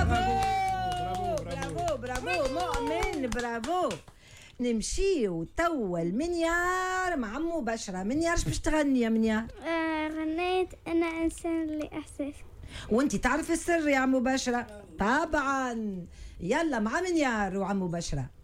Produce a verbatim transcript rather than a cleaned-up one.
برافو برافو برافو مؤمن برافو. نمشيو توا المنيار مع عمو بشرة. منيار اش باش تغني يا منيار؟ آه غنيت أنا إنسان لإحساس. وانتي تعرفي السر يا عمو بشرة؟ طبعا. يلا مع منيار وعمو بشرة.